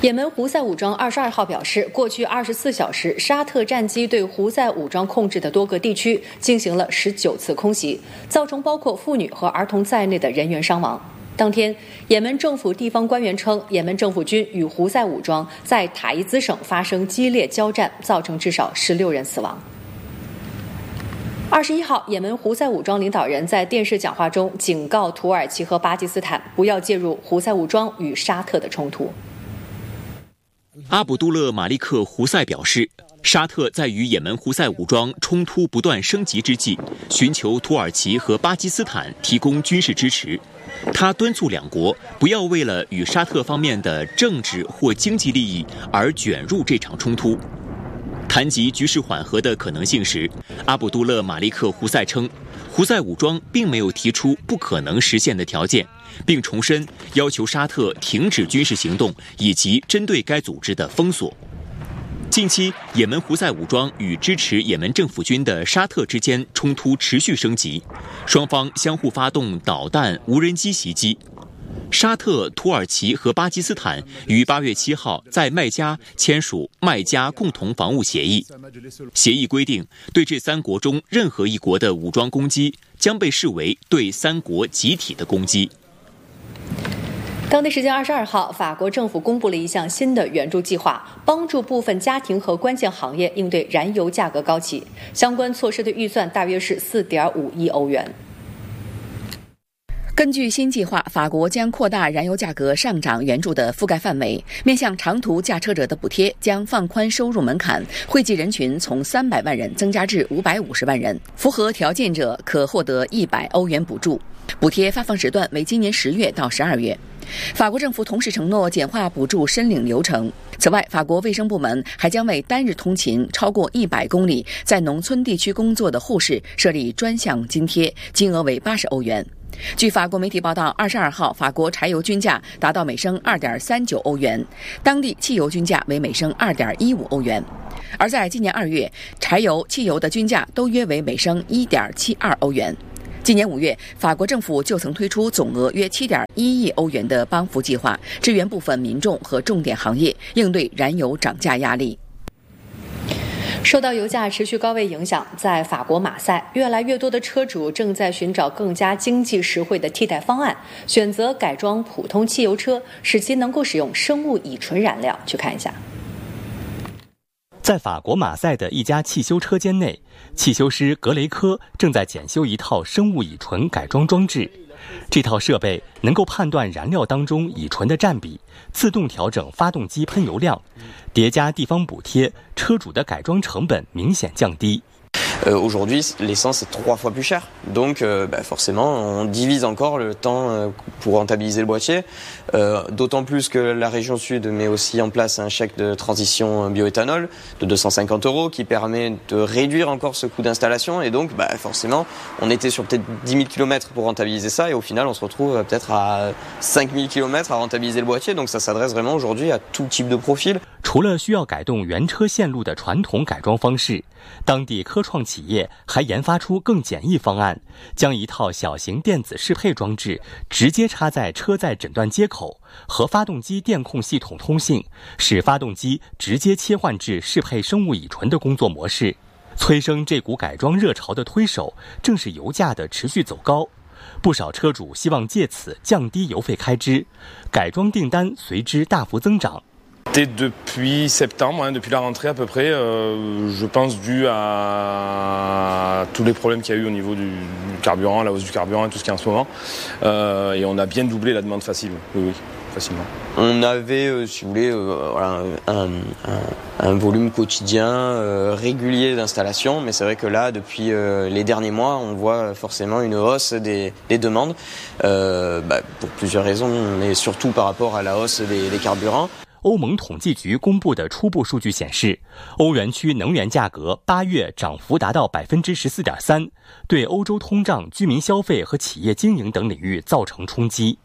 也门胡塞武装22号表示，过去24小时，沙特战机对胡塞武装控制的多个地区进行了19次空袭，造成包括妇女和儿童在内的人员伤亡。当天，也门政府地方官员称，也门政府军与胡塞武装在塔伊兹省发生激烈交战，造成至少16人死亡。21号，也门胡塞武装领导人在电视讲话中警告土耳其和巴基斯坦不要介入胡塞武装与沙特的冲突。 阿卜杜勒·马利克·胡塞表示，沙特在与也门胡塞武装冲突不断升级之际，寻求土耳其和巴基斯坦提供军事支持。他敦促两国不要为了与沙特方面的政治或经济利益而卷入这场冲突。谈及局势缓和的可能性时，阿卜杜勒·马利克·胡塞称，胡塞武装并没有提出不可能实现的条件，并重申要求沙特停止军事行动以及针对该组织的封锁。近期，也门胡塞武装与支持也门政府军的沙特之间冲突持续升级，双方相互发动导弹、无人机袭击。沙特、土耳其和巴基斯坦于8月7号在麦加签署麦加共同防务协议。协议规定，对这3国中任何一国的武装攻击将被视为对3国集体的攻击。 当地时间22号，法国政府公布了一项新的援助计划，帮助部分家庭和关键行业应对燃油价格高企。相关措施的预算大约是4.5亿欧元。 根据新计划，法国将扩大燃油价格上涨援助的覆盖范围，面向长途驾车者的补贴将放宽收入门槛，惠及人群从300万人增加至550万人，符合条件者可获得100欧元补助。补贴发放时段为今年10月到12月。法国政府同时承诺简化补助申领流程。此外，法国卫生部门还将为单日通勤超过100公里在农村地区工作的护士设立专项津贴，金额为80欧元。据法国媒体报道，22号法国柴油均价达到每升2.39欧元，当地汽油均价为每升2.15欧元。而在今年2月，柴油、汽油的均价都约为每升1.72欧元。今年5月，法国政府就曾推出总额约7.1亿欧元的帮扶计划，支援部分民众和重点行业，应对燃油涨价压力。 受到油价持续高位影响，在法国马赛，越来越多的车主正在寻找更加经济实惠的替代方案，选择改装普通汽油车，使其能够使用生物乙醇燃料。去看一下。 在法国马赛的一家汽修车间内，汽修师格雷科正在检修一套生物乙醇改装装置。这套设备能够判断燃料当中乙醇的占比，自动调整发动机喷油量，叠加地方补贴，车主的改装成本明显降低。 Aujourd'hui, l'essence est 3 fois plus chère, donc forcément on divise encore le temps pour rentabiliser le boîtier, d'autant plus que la région sud met aussi en place un chèque de transition bioéthanol de 250 € qui permet de réduire encore ce coût d'installation, et donc forcément on était sur peut-être 10 000 km pour rentabiliser ça, et au final on se retrouve peut-être à 5 000 km à rentabiliser le boîtier, donc ça s'adresse vraiment aujourd'hui à tout type de profil. 除了需要改动原车线路的传统改装方式，当地科创企业还研发出更简易方案，将一套小型电子适配装置直接插在车载诊断接口，和发动机电控系统通信，使发动机直接切换至适配生物乙醇的工作模式。催生这股改装热潮的推手正是油价的持续走高，不少车主希望借此降低油费开支，改装订单随之大幅增长。 Depuis septembre, depuis la rentrée à peu près, je pense dû à tous les problèmes qu'il y a eu au niveau du carburant, la hausse du carburant et tout ce qu'il y a en ce moment. Et on a bien doublé la demande facile, oui, facilement. On avait, si vous voulez, un volume quotidien régulier d'installation, mais c'est vrai que là, depuis les derniers mois, on voit forcément une hausse des demandes, pour plusieurs raisons, mais surtout par rapport à la hausse des carburants. 欧盟统计局公布的初步数据显示，欧元区能源价格8月涨幅达到 14.3%， 对欧洲通胀、居民消费和企业经营等领域造成冲击。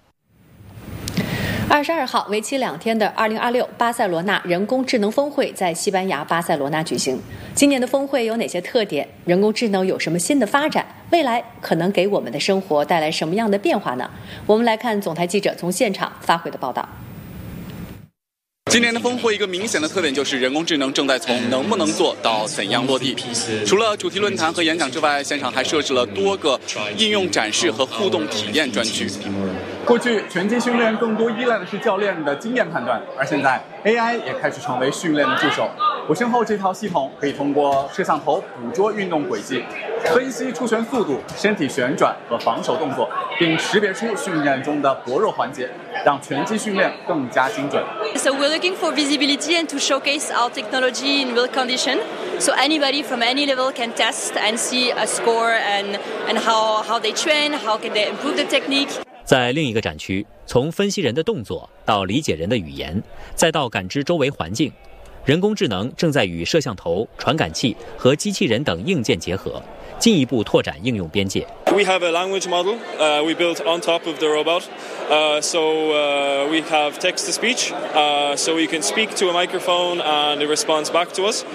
22号，为期2天的2026巴塞罗那人工智能峰会在西班牙巴塞罗那举行。今年的峰会有哪些特点？人工智能有什么新的发展？未来可能给我们的生活带来什么样的变化呢？我们来看总台记者从现场发回的报道。 今年的峰会一个明显的特点就是人工智能正在从能不能做到怎样落地。除了主题论坛和演讲之外，现场还设置了多个应用展示和互动体验专区。 过去拳击训练更多依赖的是教练的经验判断，而现在 AI 也开始成为训练的助手。我身后这套系统可以通过摄像头捕捉运动轨迹，分析出拳速度、身体旋转和防守动作，并识别出训练中的薄弱环节，让拳击训练更加精准。 So we're looking for visibility and to showcase our technology in real condition. So anybody from any level can test and see a score and how they train, how can they improve the technique. 在另一个展区，从分析人的动作到理解人的语言，再到感知周围环境，人工智能正在与摄像头、传感器和机器人等硬件结合，进一步拓展应用边界。 We have a language model we built on top of the robot. So we have text-to-speech, so we can speak to a microphone and it responds back to us.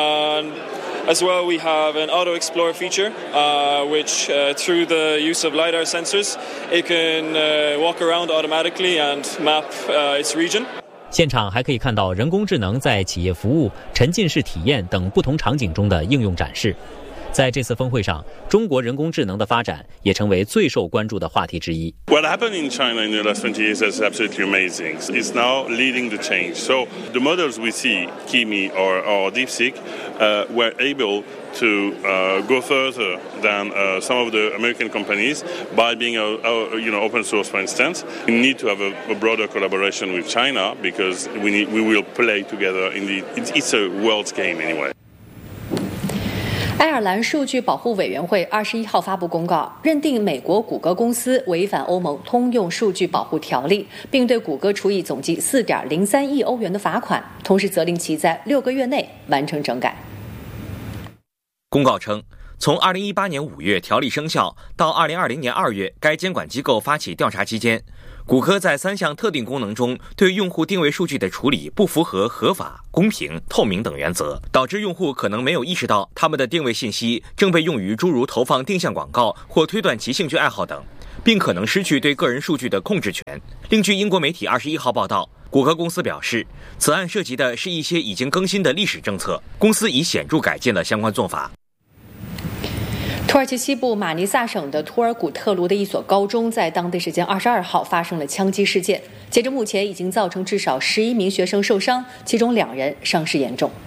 As well, we have an auto explore feature, which through the use of LiDAR sensors, it can walk around automatically and map its region. 现场还可以看到人工智能在企业服务、沉浸式体验等不同场景中的应用展示。在这次峰会上，中国人工智能的发展也成为最受关注的话题之一。 What happened in China in the last 20 years is absolutely amazing. It's now leading the change. So the models we see, Kimi or DeepSeek, were able to go further than some of the American companies by being open source, for instance. We need to have a broader collaboration with China because we will play together in it's a world's game anyway. 爱尔兰数据保护委员会21号发布公告，认定美国谷歌公司违反欧盟通用数据保护条例，并对谷歌处以总计4.03亿欧元的罚款，同时责令其在6个月内完成整改。 公告称，从2018年5月条例生效到2020年2月该监管机构发起调查期间，谷歌在3项特定功能中对用户定位数据的处理不符合合法、公平、透明等原则，导致用户可能没有意识到他们的定位信息正被用于诸如投放定向广告或推断其兴趣爱好等，并可能失去对个人数据的控制权。另据英国媒体21号报道，谷歌公司表示，此案涉及的是一些已经更新的历史政策，公司已显著改进了相关做法。 土耳其西部马尼萨省的图尔古特卢的一所高中在当地时间22号发生了枪击事件，截至目前已经造成至少11名学生受伤，其中2人伤势严重。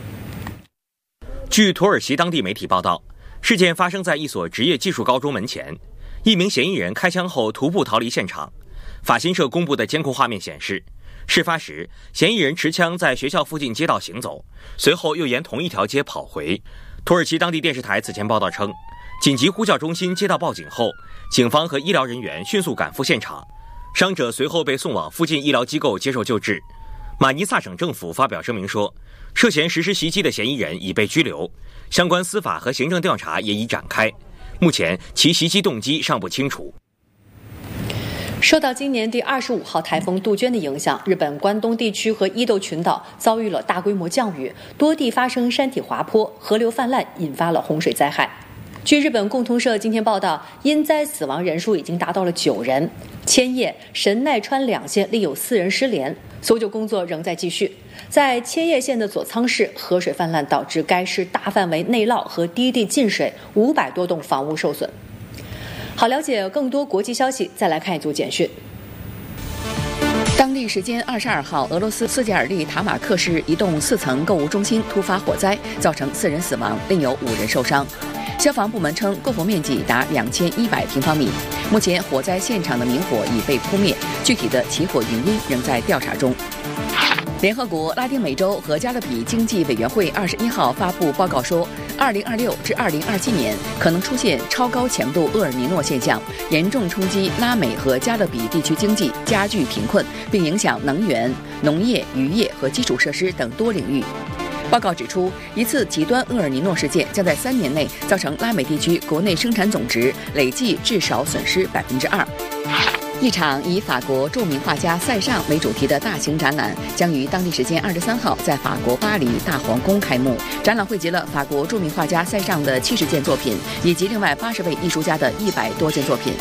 据土耳其当地媒体报道，事件发生在一所职业技术高中门前，一名嫌疑人开枪后徒步逃离现场。法新社公布的监控画面显示，事发时嫌疑人持枪在学校附近街道行走，随后又沿同一条街跑回。土耳其当地电视台此前报道称，紧急呼叫中心接到报警后，警方和医疗人员迅速赶赴现场，伤者随后被送往附近医疗机构接受救治。马尼萨省政府发表声明说，涉嫌实施袭击的嫌疑人已被拘留，相关司法和行政调查也已展开，目前其袭击动机尚不清楚。 受到今年第25号台风杜鹃的影响，日本关东地区和伊豆群岛遭遇了大规模降雨，多地发生山体滑坡，河流泛滥，引发了洪水灾害。据日本共同社今天报道，因灾死亡人数已经达到了9人。千叶、神奈川2县另有4人失联，搜救工作仍在继续。在千叶县的佐仓市，河水泛滥导致该市大范围内涝和低地进水，500多栋房屋受损。好，了解更多国际消息，再来看一组简讯。 当地时间22号，俄罗斯斯捷尔利塔马克市一栋4层购物中心突发火灾，造成4人死亡，另有5人受伤。消防部门称，购火面积达2100平方米。目前，火灾现场的明火已被扑灭，具体的起火原因仍在调查中。联合国拉丁美洲和加勒比经济委员会21号发布报告说，2026至2027年可能出现超高强度厄尔尼诺现象，严重冲击拉美和加勒比地区经济，加剧贫困，并影响能源、农业、渔业和基础设施等多领域。报告指出，一次极端厄尔尼诺事件将在3年内造成拉美地区国内生产总值累计至少损失2%。一场以法国著名画家塞尚为主题的大型展览将于当地时间23号在法国巴黎大皇宫开幕。展览汇集了法国著名画家塞尚的70件作品，以及另外80位艺术家的100多件作品。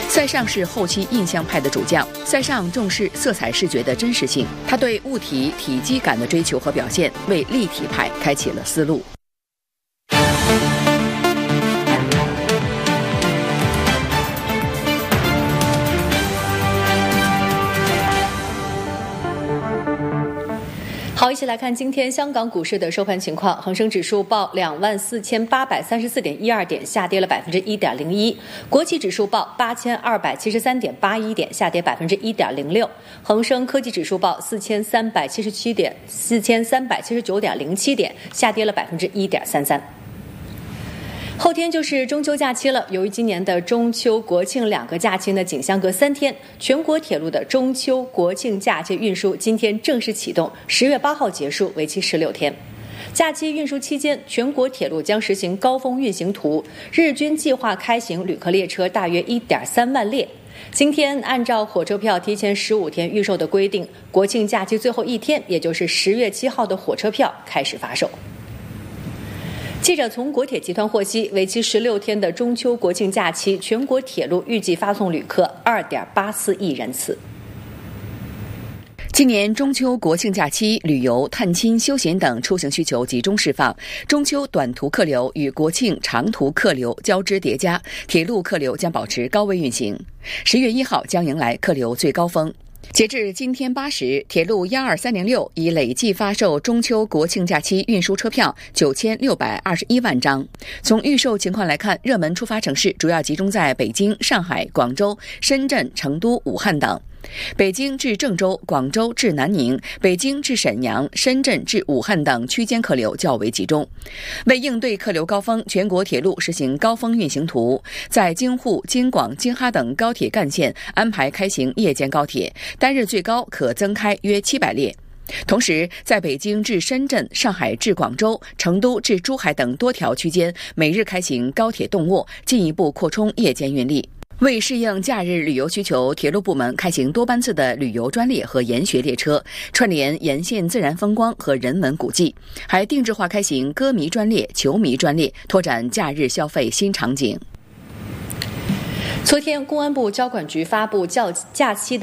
塞尚是后期印象派的主将，塞尚重视色彩视觉的真实性，他对物体体积感的追求和表现，为立体派开启了思路。 好，一起来看今天香港股市的收盘情况。恒生指数报24,834.12点，下跌了1.01%；国企指数报8,273.81点，下跌1.06%；恒生科技指数报4,379.07点，下跌了1.33%。后天就是中秋假期了，由于今年的中秋国庆2个假期呢仅相隔3天，全国铁路的中秋国庆假期运输今天正式启动，10月8号结束，为期16天。假期运输期间，全国铁路将实行高峰运行图，日均计划开行旅客列车大约1.3万列。今天按照火车票提前15天预售的规定，国庆假期最后一天，也就是10月7号的火车票开始发售。记者从国铁集团获悉，为期16天的中秋国庆假期，全国铁路预计发送旅客2.84亿人次。 今年中秋国庆假期，旅游、探亲、休闲等出行需求集中释放，中秋短途客流与国庆长途客流交织叠加，铁路客流将保持高位运行。10月1号将迎来客流最高峰。截至今天8时，铁路12306已累计发售中秋国庆假期运输车票9621万张。从预售情况来看，热门出发城市主要集中在北京、上海、广州、深圳、成都、武汉等。北京至郑州、广州至南宁、北京至沈阳、深圳至武汉等区间客流较为集中。为应对客流高峰，全国铁路实行高峰运行图，在京沪、京广、京哈等高铁干线安排开行夜间高铁，单日最高可增开约700列。同时，在北京至深圳、上海至广州、成都至珠海等多条区间每日开行高铁动卧，进一步扩充夜间运力。为适应假日旅游需求，铁路部门开行多班次的旅游专列和研学列车，串联沿线自然风光和人文古迹，还定制化开行歌迷专列、球迷专列，拓展假日消费新场景。 昨天，公安部交管局发布假期的